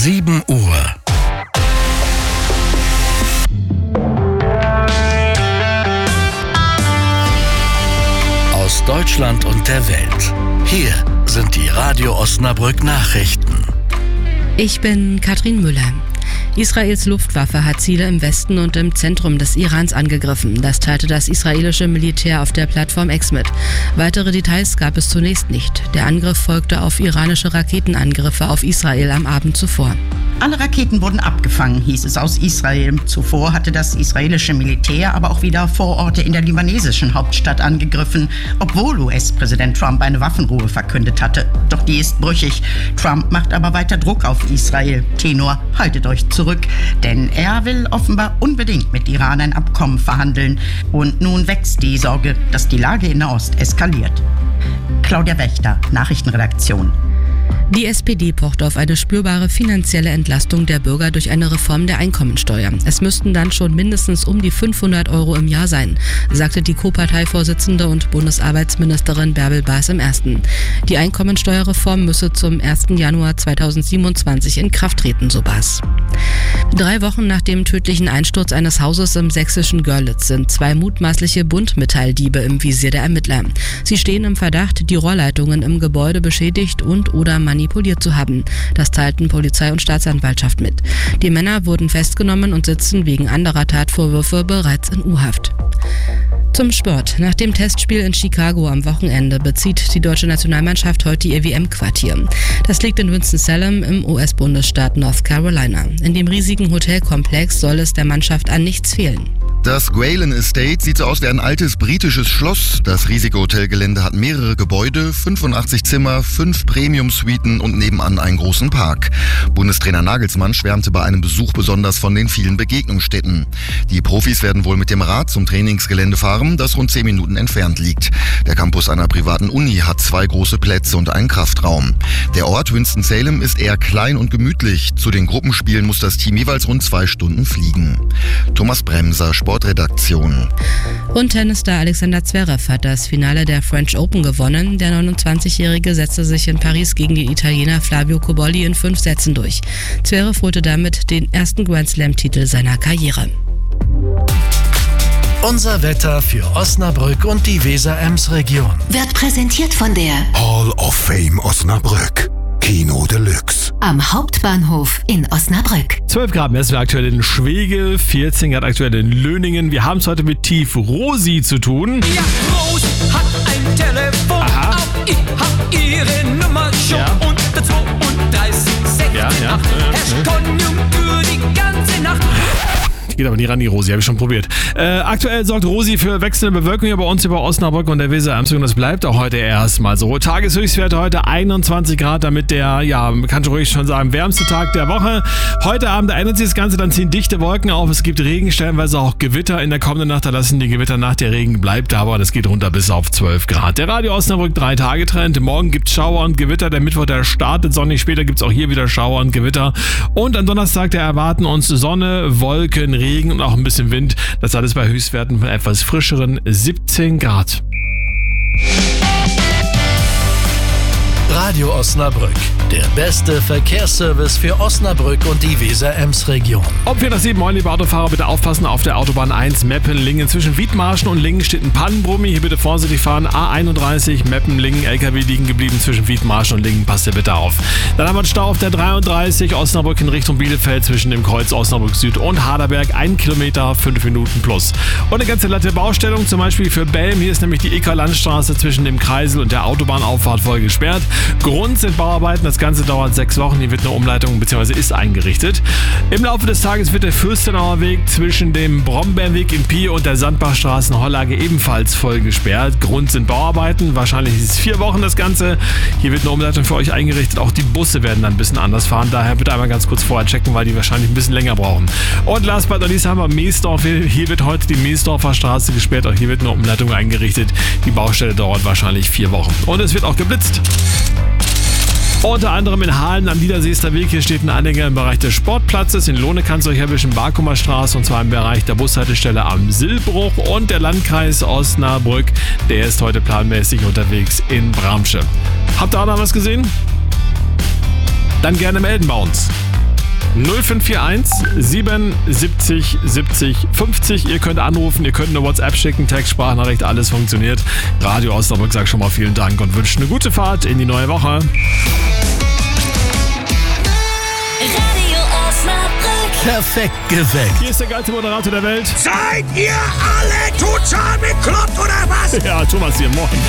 7 Uhr. Aus Deutschland und der Welt. Hier sind die Radio Osnabrück Nachrichten. Ich bin Katrin Müller. Israels Luftwaffe hat Ziele im Westen und im Zentrum des Irans angegriffen. Das teilte das israelische Militär auf der Plattform X mit. Weitere Details gab es zunächst nicht. Der Angriff folgte auf iranische Raketenangriffe auf Israel am Abend zuvor. Alle Raketen wurden abgefangen, hieß es aus Israel. Zuvor hatte das israelische Militär aber auch wieder Vororte in der libanesischen Hauptstadt angegriffen, obwohl US-Präsident Trump eine Waffenruhe verkündet hatte. Doch die ist brüchig. Trump macht aber weiter Druck auf Israel. Tenor, haltet euch zurück, denn er will offenbar unbedingt mit Iran ein Abkommen verhandeln. Und nun wächst die Sorge, dass die Lage in Nahost eskaliert. Claudia Wächter, Nachrichtenredaktion. Die SPD pocht auf eine spürbare finanzielle Entlastung der Bürger durch eine Reform der Einkommensteuer. Es müssten dann schon mindestens um die 500 € im Jahr sein, sagte die Co-Parteivorsitzende und Bundesarbeitsministerin Bärbel Baas im Ersten. Die Einkommensteuerreform müsse zum 1. Januar 2027 in Kraft treten, so Baas. 3 Wochen nach dem tödlichen Einsturz eines Hauses im sächsischen Görlitz sind 2 mutmaßliche Buntmetalldiebe im Visier der Ermittler. Sie stehen im Verdacht, die Rohrleitungen im Gebäude beschädigt und/oder manipuliert zu haben. Das teilten Polizei und Staatsanwaltschaft mit. Die Männer wurden festgenommen und sitzen wegen anderer Tatvorwürfe bereits in U-Haft. Zum Sport. Nach dem Testspiel in Chicago am Wochenende bezieht die deutsche Nationalmannschaft heute ihr WM-Quartier. Das liegt in Winston-Salem im US-Bundesstaat North Carolina. In dem riesigen Hotelkomplex soll es der Mannschaft an nichts fehlen. Das Gwalen Estate sieht so aus wie ein altes britisches Schloss. Das riesige Hotelgelände hat mehrere Gebäude, 85 Zimmer, 5 Premium-Suiten und nebenan einen großen Park. Bundestrainer Nagelsmann schwärmte bei einem Besuch besonders von den vielen Begegnungsstätten. Die Profis werden wohl mit dem Rad zum Trainingsgelände fahren, das rund 10 Minuten entfernt liegt. Der Campus einer privaten Uni hat 2 große Plätze und einen Kraftraum. Der Ort Winston-Salem ist eher klein und gemütlich. Zu den Gruppenspielen muss das Team jeweils rund 2 Stunden fliegen. Thomas Bremser, Sportredaktion. Und Tennisstar Alexander Zverev hat das Finale der French Open gewonnen. Der 29-Jährige setzte sich in Paris gegen den Italiener Flavio Cobolli in 5 Sätzen durch. Zverev holte damit den ersten Grand Slam-Titel seiner Karriere. Unser Wetter für Osnabrück und die Weser-Ems-Region. Wird präsentiert von der Hall of Fame Osnabrück. Kino Deluxe. Am Hauptbahnhof in Osnabrück. 12 Grad messen wir aktuell in Schwegel, 14 Grad aktuell in Löningen. Wir haben es heute mit Tief Rosi zu tun. Ja, Rosi hat ein Telefon. Aha. Auch ich hab ihre Nummer schon. Ja. Unter 32, 16, Ja. Herrscht Konjunktur die ganze Nacht. Geht aber nie ran, die Rosi, habe ich schon probiert. Aktuell sorgt Rosi für wechselnde Bewölkung hier bei uns über Osnabrück und der Weser-Ems und das bleibt auch heute erstmal so. Tageshöchstwerte heute 21 Grad, damit der, man kann ruhig schon sagen, wärmste Tag der Woche. Heute Abend ändert sich das Ganze, dann ziehen dichte Wolken auf. Es gibt Regen, stellenweise auch Gewitter in der kommenden Nacht. Da lassen die Gewitter nach, der Regen bleibt aber, das geht runter bis auf 12 Grad. Der Radio Osnabrück 3-Tage-Trend. Morgen gibt es Schauer und Gewitter. Der Mittwoch, der startet sonnig. Später gibt es auch hier wieder Schauer und Gewitter. Und am Donnerstag, da erwarten uns Sonne, Wolken, Regen und auch ein bisschen Wind. Das alles bei Höchstwerten von etwas frischeren 17 Grad. Radio Osnabrück, der beste Verkehrsservice für Osnabrück und die Weser-Ems-Region. Ob 4/7, moin, liebe Autofahrer, bitte aufpassen auf der Autobahn 1 Meppen-Lingen. Zwischen Wiedmarschen und Lingen steht ein Pannenbrummi. Hier bitte vorsichtig fahren. A31 Meppen-Lingen, LKW liegen geblieben zwischen Wiedmarschen und Lingen. Passt ihr bitte auf. Dann haben wir einen Stau auf der 33 Osnabrück in Richtung Bielefeld zwischen dem Kreuz Osnabrück Süd und Haderberg. 1 Kilometer, 5 Minuten plus. Und eine ganze Latte Baustellung, zum Beispiel für Belm. Hier ist nämlich die Ecker-Landstraße zwischen dem Kreisel und der Autobahnauffahrt voll gesperrt. Grund sind Bauarbeiten, das Ganze dauert 6 Wochen, hier wird eine Umleitung bzw. ist eingerichtet. Im Laufe des Tages wird der Fürstenauer Weg zwischen dem Brombeerweg in Pie und der Sandbachstraße in Hollage ebenfalls voll gesperrt. Grund sind Bauarbeiten, wahrscheinlich ist es 4 Wochen das Ganze. Hier wird eine Umleitung für euch eingerichtet, auch die Busse werden dann ein bisschen anders fahren, daher bitte einmal ganz kurz vorher checken, weil die wahrscheinlich ein bisschen länger brauchen. Und last but not least haben wir Meesdorf, hier wird heute die Meesdorfer Straße gesperrt, auch hier wird eine Umleitung eingerichtet. Die Baustelle dauert wahrscheinlich 4 Wochen. Und es wird auch geblitzt. Unter anderem in Hahlen am Niederseester Weg. Hier steht ein Anhänger im Bereich des Sportplatzes. In Lohne kann es euch erwischen, Barkumer Straße, und zwar im Bereich der Bushaltestelle am Silbruch. Und der Landkreis Osnabrück, der ist heute planmäßig unterwegs in Bramsche. Habt ihr auch noch was gesehen? Dann gerne melden bei uns. 0541 77 70 50. Ihr könnt anrufen, ihr könnt eine WhatsApp schicken, Text, Sprachnachricht, alles funktioniert. Radio Osnabrück sagt schon mal vielen Dank und wünscht eine gute Fahrt in die neue Woche. Radio Osnabrück. Perfekt geweckt. Hier ist der geilste Moderator der Welt. Seid ihr alle total bekloppt oder was? Ja, Thomas hier, moin.